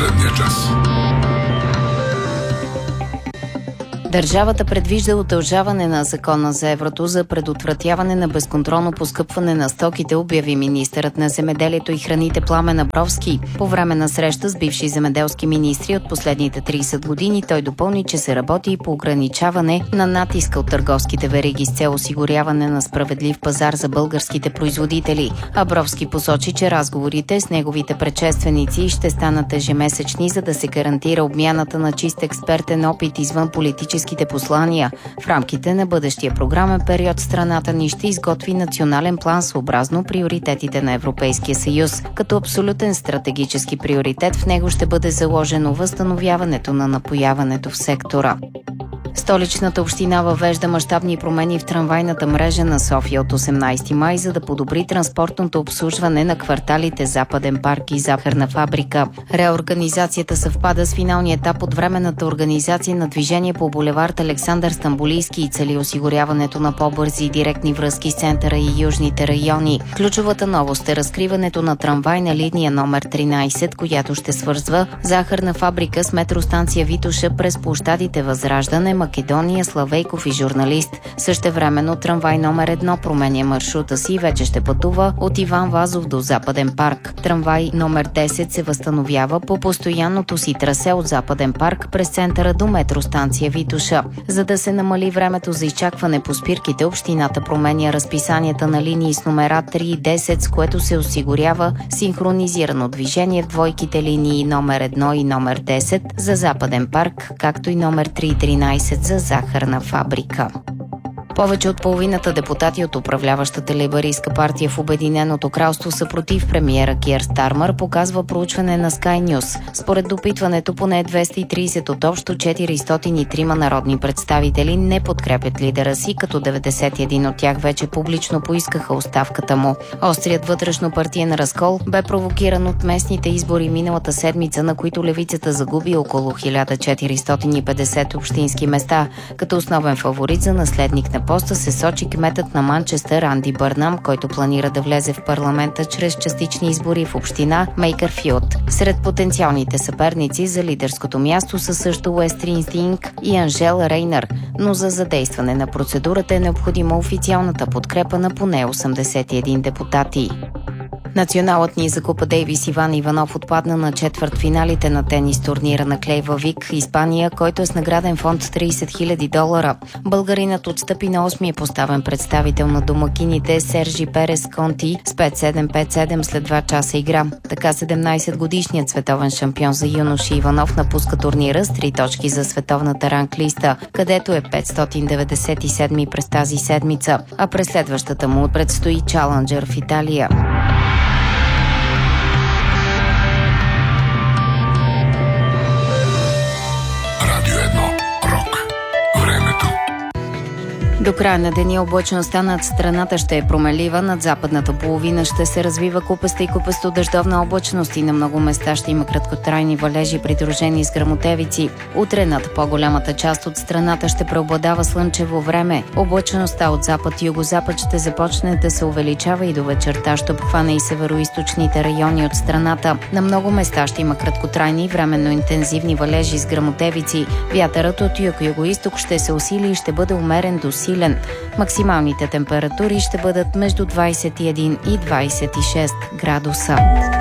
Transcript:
последния час. Държавата предвижда удължаване на закона за еврото за предотвратяване на безконтролно поскъпване на стоките, обяви министърът на земеделието и храните Пламен Абровски. По време на среща с бивши земеделски министри от последните 30 години той допълни, че се работи и по ограничаване на натиска от търговските вериги с цел осигуряване на справедлив пазар за българските производители. Абровски посочи, че разговорите с неговите предшественици ще станат ежемесечни, за да се гарантира обмяната на чист експертен опит извън политическите послания. В рамките на бъдещия програмен период страната ни ще изготви национален план съобразно приоритетите на Европейския съюз. Като абсолютен стратегически приоритет в него ще бъде заложено възстановяването на напояването в сектора. Столичната община въвежда мащабни промени в трамвайната мрежа на София от 18 май, за да подобри транспортното обслужване на кварталите Западен парк и Захарна фабрика. Реорганизацията съвпада с финалния етап от временната организация на движение по булевард Александър Стамболийски и цели осигуряването на по-бързи и директни връзки с центъра и южните райони. Ключовата новост е разкриването на трамвайна линия номер 13, която ще свързва Захарна фабрика с метростанция Витоша през площадите Възраждане, Македония, Славейков и Журналист. Същевременно трамвай номер 1 променя маршрута си и вече ще пътува от Иван Вазов до Западен парк. Трамвай номер 10 се възстановява по постоянното си трасе от Западен парк през центъра до метростанция Витоша. За да се намали времето за изчакване по спирките, общината променя разписанията на линии с номера 3 и 10, с което се осигурява синхронизирано движение в двойките линии номер 1 и номер 10 за Западен парк, както и номер 3 и 13 за Захарна фабрика. Повече от половината депутати от управляващата лейбъристка партия в Обединеното кралство са против премиера Киър Стармър, показва проучване на Sky News. Според допитването, поне 230 от общо 403 народни представители не подкрепят лидера си, като 91 от тях вече публично поискаха оставката му. Острият вътрешно-партиен разкол бе провокиран от местните избори миналата седмица, на които левицата загуби около 1450 общински места. Като основен фаворит за наследник на поста се сочи кметът на Манчестър Анди Бърнам, който планира да влезе в парламента чрез частични избори в община Мейкърфилд. Сред потенциалните съперници за лидерското място са също Уестрин Стинг и Анжел Рейнър, но за задействане на процедурата е необходима официалната подкрепа на поне 81 депутати. Националът ни за Купа Дейвис Иван Иванов отпадна на четвъртфиналите на тенис турнира на Клей във Вик, Испания, който е с награден фонд $30 000. Българинът отстъпи на 8-я поставен представител на домакините Сержи Перес Конти с 5-7-5-7 след 2 часа игра. Така 17-годишният световен шампион за юноши Иванов напуска турнира с 3 точки за световната ранглиста, където е 597 през тази седмица, а през следващата му предстои чаленджър в Италия. До края на деня облачността над страната ще е промелива, над западната половина ще се развива купеста и купесто дъждовна облачност и на много места ще има краткотрайни валежи, придружени с гръмотевици. Утре над по-голямата част от страната ще преобладава слънчево време. Облачността от запад и югозапад ще започне да се увеличава и до вечерта ще обхване и североизточните райони от страната. На много места ще има краткотрайни и временно интензивни валежи с гръмотевици. Вятърът от юг-югоизток ще се усили и ще бъде умерен до силен. Максималните температури ще бъдат между 21 и 26 градуса.